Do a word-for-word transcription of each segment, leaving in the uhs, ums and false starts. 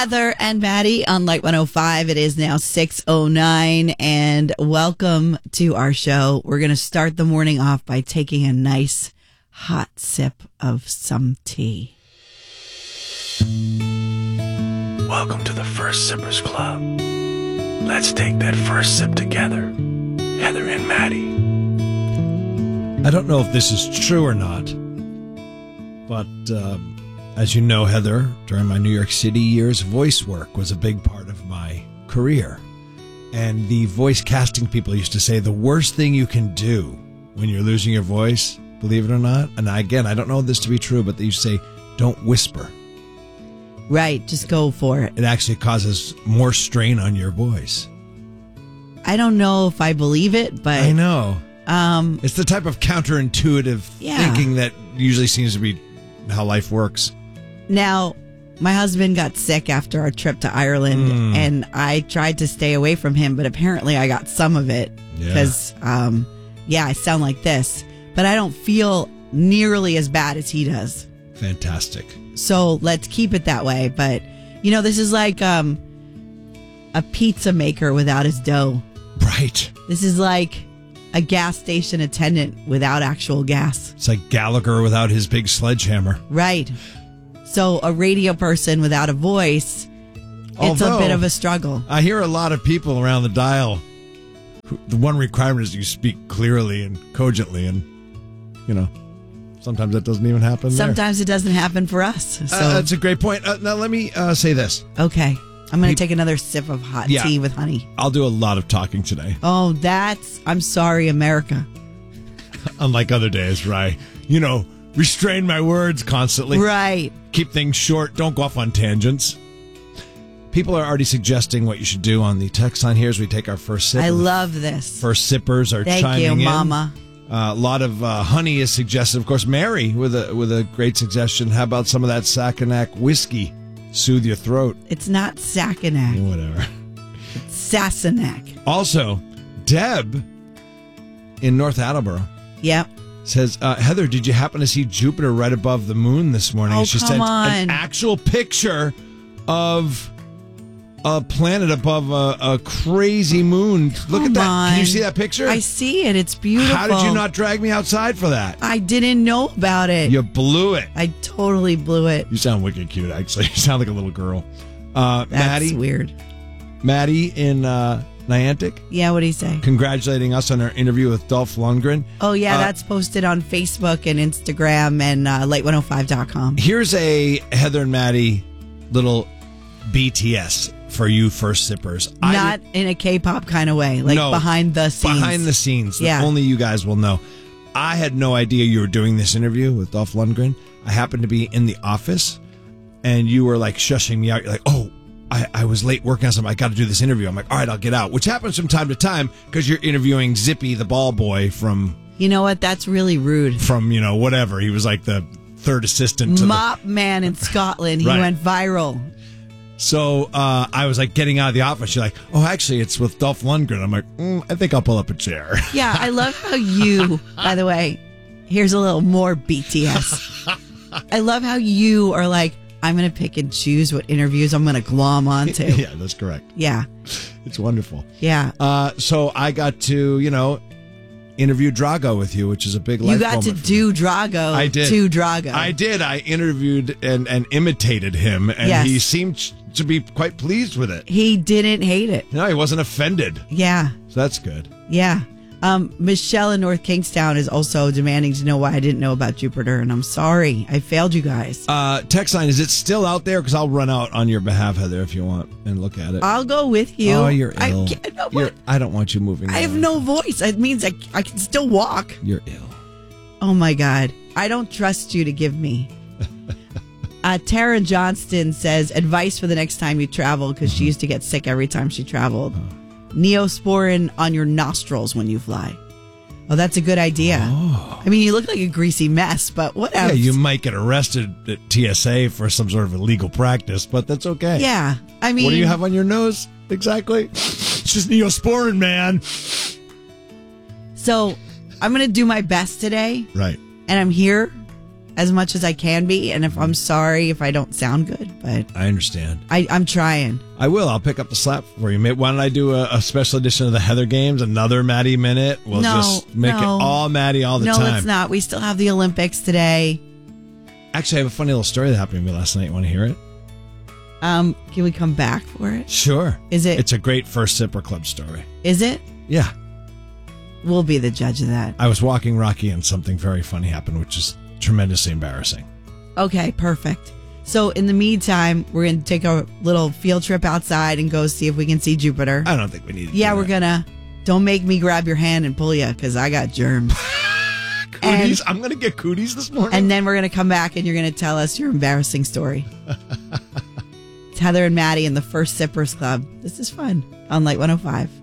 Heather and Maddie on Light one oh five. It is now six oh nine, and welcome to our show. We're going to start the morning off by taking a nice hot sip of some tea. Welcome to the First Sippers Club. Let's take that first sip together. Heather and Maddie. I don't know if this is true or not, but um, as you know, Heather, during my New York City years, voice work was a big part of my career. And the voice casting people used to say the worst thing you can do when you're losing your voice, believe it or not, and again, I don't know this to be true, but they used to say, don't whisper. Right, just go for it. It actually causes more strain on your voice. I don't know if I believe it, but I know. Um, it's the type of counterintuitive yeah. thinking that usually seems to be how life works. Now, my husband got sick after our trip to Ireland, mm. and I tried to stay away from him, but apparently I got some of it because, yeah. Um, yeah, I sound like this, but I don't feel nearly as bad as he does. Fantastic. So let's keep it that way. But, you know, this is like um, a pizza maker without his dough. Right. This is like a gas station attendant without actual gas. It's like Gallagher without his big sledgehammer. Right. So a radio person without a voice, it's Although, a bit of a struggle. I hear a lot of people around the dial. Who, the one requirement is you speak clearly and cogently, and, you know, sometimes that doesn't even happen Sometimes there. It doesn't happen for us. So. Uh, that's a great point. Uh, now, let me uh, say this. Okay. I'm going to take another sip of hot yeah, tea with honey. I'll do a lot of talking today. Oh, that's... I'm sorry, America. Unlike other days, right? You know, restrain my words constantly. Right. Keep things short. Don't go off on tangents. People are already suggesting what you should do on the text line here as we take our first sip. I love this. First sippers are Thank chiming you, in. Thank you, Mama. Uh, a lot of uh, honey is suggested. Of course, Mary with a with a great suggestion. How about some of that Sacanac whiskey? Soothe your throat. It's not Sacanac. Whatever. It's Sassenach. Also, Deb in North Attleboro. Yep. Says, uh, Heather, did you happen to see Jupiter right above the moon this morning? Oh, she come sent on. an actual picture of a planet above a, a crazy moon. Come Look at that. on. Can you see that picture? I see it. It's beautiful. How did you not drag me outside for that? I didn't know about it. You blew it. I totally blew it. You sound wicked cute, actually. You sound like a little girl. Uh, That's Maddie, weird. Maddie in uh, Niantic. Yeah, what do you say? Congratulating us on our interview with Dolph Lundgren. Oh, yeah, uh, that's posted on Facebook and Instagram and uh, light one oh five dot com. Here's a Heather and Maddie little B T S for you first sippers. Not I, in a K-pop kind of way, like no, behind the scenes. Behind the scenes. Yeah. That only you guys will know. I had no idea you were doing this interview with Dolph Lundgren. I happened to be in the office, and you were like shushing me out. You're like, oh, I, I was late working on something. I got to do this interview. I'm like, all right, I'll get out. Which happens from time to time because you're interviewing Zippy, the ball boy from... You know what? That's really rude. From, you know, whatever. He was like the third assistant to Mop the... man in Scotland. He Right. went viral. So uh, I was like getting out of the office. You're like, oh, actually, it's with Dolph Lundgren. I'm like, mm, I think I'll pull up a chair. Yeah, I love how you, by the way, here's a little more B T S. I love how you are like, I'm going to pick and choose what interviews I'm going to glom onto. Yeah, that's correct. Yeah. It's wonderful. Yeah. Uh, so I got to, you know, interview Drago with you, which is a big life You got to do Drago I did. to Drago. I did. I interviewed and, and imitated him, and Yes. he seemed to be quite pleased with it. He didn't hate it. No, he wasn't offended. Yeah. So that's good. Yeah. Um, Michelle in North Kingstown is also demanding to know why I didn't know about Jupiter, and I'm sorry. I failed you guys. Uh, text line, is it still out there? Because I'll run out on your behalf, Heather, if you want, and look at it. I'll go with you. Oh, you're ill. I, can't, no, You're, I don't want you moving. I have around. no voice. It means I, I can still walk. You're ill. Oh, my God. I don't trust you to give me. uh, Tara Johnston says, advice for the next time you travel, because mm-hmm. she used to get sick every time she traveled. Oh. Neosporin on your nostrils when you fly. Oh, that's a good idea. Oh. I mean, you look like a greasy mess, but whatever. Yeah, you might get arrested at T S A for some sort of illegal practice, but that's okay. Yeah, I mean... What do you have on your nose, exactly? It's just Neosporin, man. So, I'm going to do my best today. Right. And I'm here as much as I can be. And if I'm sorry if I don't sound good, but I understand. I, I'm trying. I will. I'll pick up the slack for you. May- Why don't I do a, a special edition of the Heather Games, another Maddie Minute? We'll No, just make no. it all Maddie all the no, time. let's not. We still have the Olympics today. Actually, I have a funny little story that happened to me last night. Want to hear it? Um, can we come back for it? Sure. Is it? It's a great First Sipper Club story. Is it? Yeah. We'll be the judge of that. I was walking Rocky and something very funny happened, which is tremendously embarrassing. Okay, perfect. So in the meantime, we're going to take a little field trip outside and go see if we can see Jupiter. I don't think we need to Yeah, do we're that. going to. Don't make me grab your hand and pull you because I got germs. Cooties? I'm going to get cooties this morning? And then we're going to come back and you're going to tell us your embarrassing story. It's Heather and Maddie in the First Sippers Club. This is fun on Light one oh five.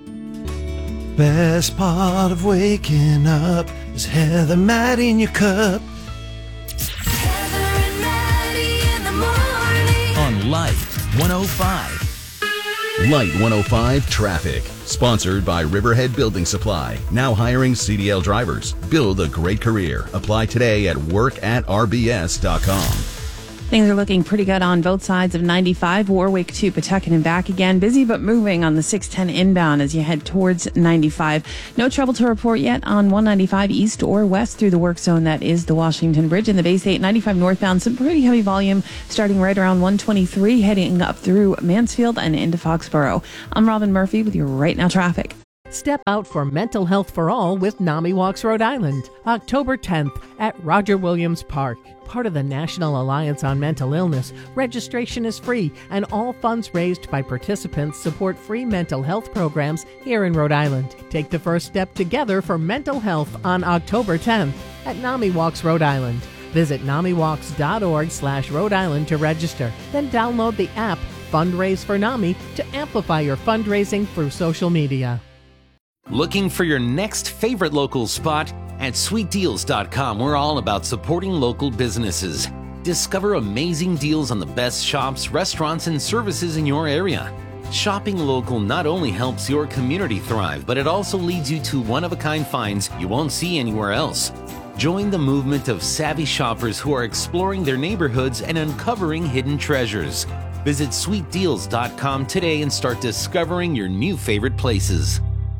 Best part of waking up is Heather, Maddie in your cup. Heather and Maddie in the morning. On Light one oh five. Light one oh five Traffic. Sponsored by Riverhead Building Supply. Now hiring C D L drivers. Build a great career. Apply today at work at r b s dot com. Things are looking pretty good on both sides of ninety-five, Warwick to Pawtucket and back again. Busy but moving on the six ten inbound as you head towards ninety-five. No trouble to report yet on one ninety-five east or west through the work zone. That is the Washington Bridge and the Base eight ninety-five northbound. Some pretty heavy volume starting right around one twenty-three, heading up through Mansfield and into Foxborough. I'm Robin Murphy with your Right Now Traffic. Step out for Mental Health for All with NAMI Walks Rhode Island, October tenth at Roger Williams Park. Part of the National Alliance on Mental Illness, registration is free and all funds raised by participants support free mental health programs here in Rhode Island. Take the first step together for mental health on October tenth at NAMI Walks Rhode Island. Visit namiwalks.org slash Rhode Island to register. Then download the app Fundraise for NAMI to amplify your fundraising through social media. Looking for your next favorite local spot? At sweet deals dot com, we're all about supporting local businesses. Discover amazing deals on the best shops, restaurants, and services in your area. Shopping local not only helps your community thrive, but it also leads you to one-of-a-kind finds you won't see anywhere else. Join the movement of savvy shoppers who are exploring their neighborhoods and uncovering hidden treasures. Visit sweet deals dot com today and start discovering your new favorite places.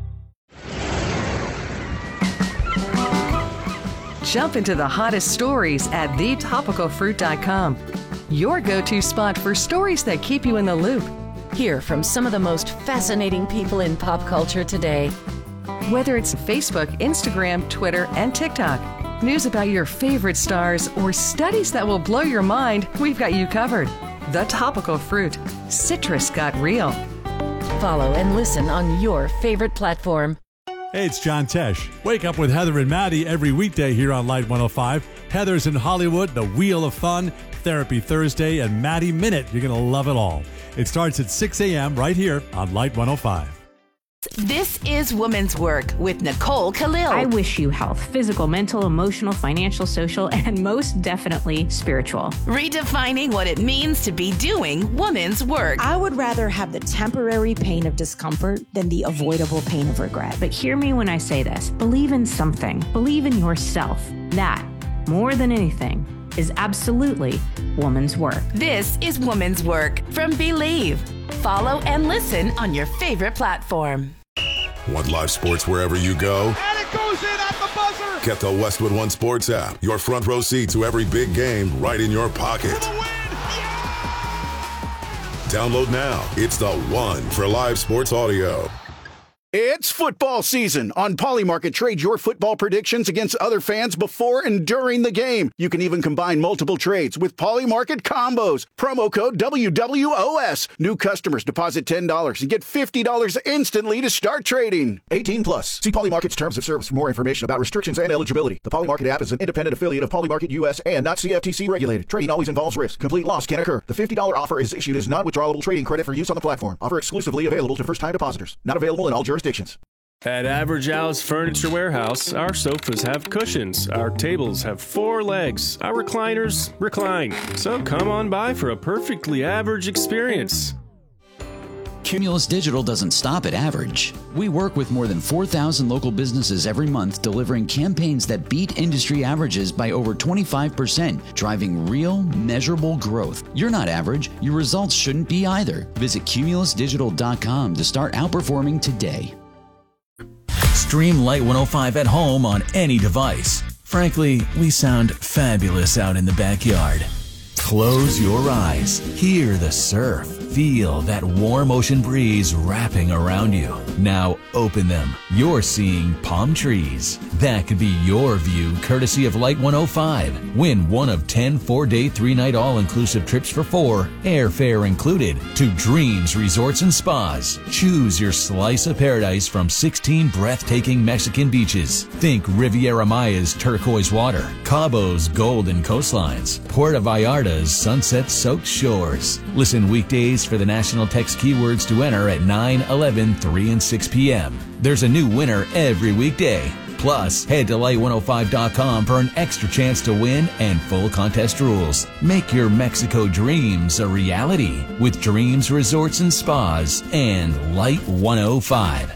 Jump into the hottest stories at the topical fruit dot com. Your go-to spot for stories that keep you in the loop. Hear from some of the most fascinating people in pop culture today. Whether it's Facebook, Instagram, Twitter, and TikTok, news about your favorite stars, or studies that will blow your mind, we've got you covered. The Topical Fruit. Citrus got real. Follow and listen on your favorite platform. Hey, it's John Tesh. Wake up with Heather and Maddie every weekday here on Light one oh five. Heather's in Hollywood, The Wheel of Fun, Therapy Thursday, and Maddie Minute. You're going to love it all. It starts at six a.m. right here on Light one oh five. This is Women's Work with Nicole Khalil. I wish you health, physical, mental, emotional, financial, social, and most definitely spiritual. Redefining what it means to be doing women's work. I would rather have the temporary pain of discomfort than the avoidable pain of regret. But hear me when I say this. Believe in something. Believe in yourself. That, more than anything, is absolutely woman's work. This is Woman's Work from Believe. Follow and listen on your favorite platform. Want live sports wherever you go? And it goes in at the buzzer! Get the Westwood One Sports app. Your front row seat to every big game right in your pocket. Download now. It's the one for live sports audio. It's football season. On Polymarket, trade your football predictions against other fans before and during the game. You can even combine multiple trades with Polymarket combos. Promo code W W O S. New customers deposit ten dollars and get fifty dollars instantly to start trading. eighteen plus. See Polymarket's terms of service for more information about restrictions and eligibility. The Polymarket app is an independent affiliate of Polymarket U S and not C F T C regulated. Trading always involves risk. Complete loss can occur. The fifty dollars offer is issued as non-withdrawable trading credit for use on the platform. Offer exclusively available to first-time depositors. Not available in all jurisdictions. At Average Al's Furniture Warehouse, our sofas have cushions, our tables have four legs, our recliners recline. So come on by for a perfectly average experience. Cumulus Digital doesn't stop at average. We work with more than four thousand local businesses every month, delivering campaigns that beat industry averages by over twenty-five percent, driving real, measurable growth. You're not average. Your results shouldn't be either. Visit cumulus digital dot com to start outperforming today. Stream Light one oh five at home on any device. Frankly, we sound fabulous out in the backyard. Close your eyes, hear the surf, feel that warm ocean breeze wrapping around you. Now open them. You're seeing palm trees. That could be your view, courtesy of Light one oh five. Win one of ten four-day, three-night all-inclusive trips for four, airfare included, to Dreams Resorts and Spas. Choose your slice of paradise from sixteen breathtaking Mexican beaches. Think Riviera Maya's turquoise water, Cabo's golden coastlines, Puerto Vallarta's sunset-soaked shores. Listen weekdays for the national text keywords to enter at nine, eleven, three, and six p.m. There's a new winner every weekday. Plus, head to light one oh five dot com for an extra chance to win and full contest rules. Make your Mexico dreams a reality with Dreams Resorts and Spas and Light one oh five.